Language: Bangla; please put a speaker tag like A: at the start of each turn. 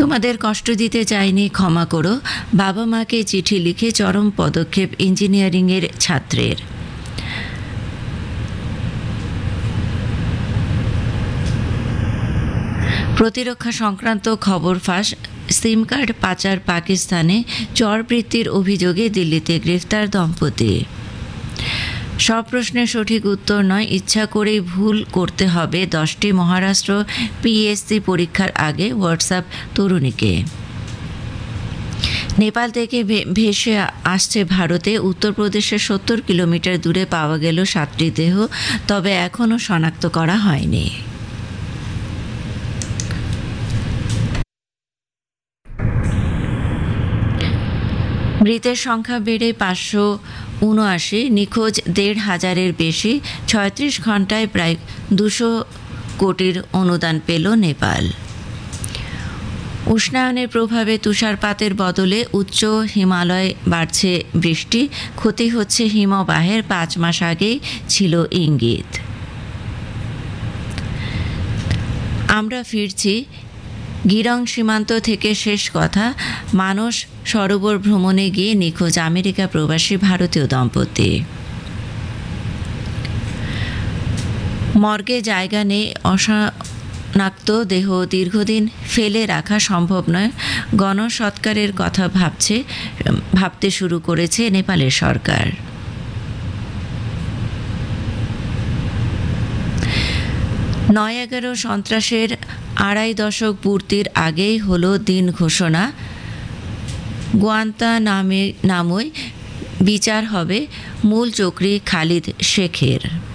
A: তোমাদের কষ্ট দিতে চাইনি, ক্ষমা করো। বাবা মাকে চিঠি লিখে চরম পদক্ষেপ ইঞ্জিনিয়ারিংয়ের ছাত্রের। প্রতিরক্ষা সংক্রান্ত খবর ফাঁস। সিম কার্ড পাচার পাকিস্তানে, চরবৃত্তির অভিযোগে দিল্লিতে গ্রেফতার দম্পতি। সব প্রশ্নের সঠিক উত্তর নয়, ইচ্ছা করেই ভুল করতে হবে 10টি মহারাষ্ট্র পিএসসি পরীক্ষার আগে হোয়াটসঅ্যাপ তরুণীকে। নেপাল থেকে ভেসে আসছে ভারতে। উত্তরপ্রদেশের 70 কিলোমিটার দূরে পাওয়া গেল 7টি দেহ, তবে এখনও শনাক্ত করা হয়নি। মৃতের সংখ্যা বেড়ে 579, নিখোঁজ 1,500-এর বেশি। 36 ঘন্টায় প্রায় 200 কোটির অনুদান পেল নেপাল। উষ্ণায়নের প্রভাবে তুষারপাতের বদলে উচ্চ হিমালয়ে বাড়ছে বৃষ্টি, ক্ষতি হচ্ছে হিমবাহের। 5 মাস আগেই ছিল ইঙ্গিত। আমরা ফিরছি। গিরং সীমান্ত থেকে শেষ কথা। মানস সরোবর ভ্রমণে গিয়ে নিখোঁজ আমেরিকা প্রবাসী ভারতীয় দম্পতি। মর্গে জায়গা নেই, অশনাক্ত দেহ দীর্ঘদিন ফেলে রাখা সম্ভব নয়। গণসৎকারের কথা ভাবতে শুরু করেছে নেপালের সরকার। 9/11 সন্ত্রাসের 2.5 দশক পূর্তির আগেই হলো দিন ঘোষণা। গুয়ান্তানামোয় বিচার হবে মূল চক্রী খালিদ শেখের।